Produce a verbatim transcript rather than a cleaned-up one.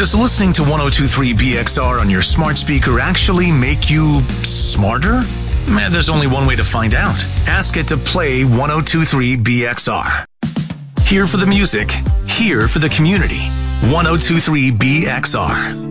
Does listening to one oh two point three B X R on your smart speaker actually make you smarter? Man, there's only one way to find out. Ask it to play one oh two point three B X R. Here for the music, here for the community. one oh two point three B X R.